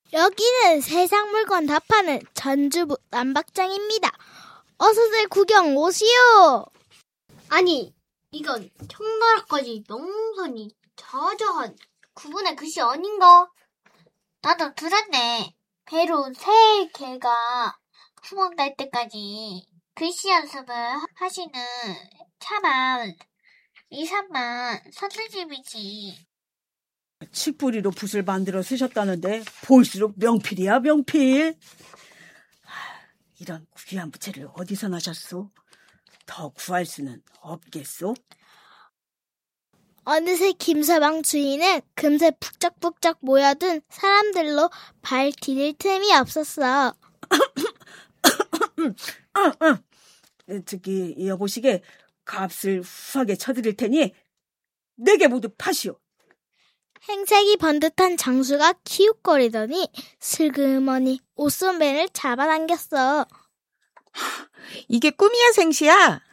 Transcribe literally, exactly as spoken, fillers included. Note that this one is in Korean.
여기는 세상 물건 다 파는 전주부 남박장입니다. 어서들 구경 오시오. 아니, 이건 청나라까지 명성이 자자한 그분의 글씨 아닌가? 나도 들었네. 배로 세 개가 구멍 날 때까지 글씨 연습을 하시는 차만 이삼만 선생님이지. 칡뿌리로 붓을 만들어 쓰셨다는데 볼수록 명필이야, 명필. 이런 귀한 부채를 어디서 나셨소? 더 구할 수는 없겠소? 어느새 김서방 주인은 금세 북적북적 모여든 사람들로 발 디딜 틈이 없었어. 저기 여보시게 값을 후하게 쳐드릴 테니 네 개 모두 파시오. 행색이 번듯한 장수가 키웃거리더니 슬그머니 옷선배를 잡아당겼어. 이게 꿈이야 생시야?